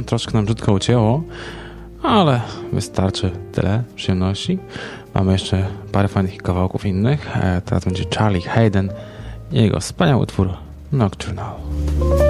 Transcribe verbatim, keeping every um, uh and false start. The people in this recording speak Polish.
troszkę nam brzydko ucięło, ale wystarczy tyle przyjemności. Mamy jeszcze parę fajnych kawałków innych. Teraz będzie Charlie Hayden i jego wspaniały utwór Nocturnal.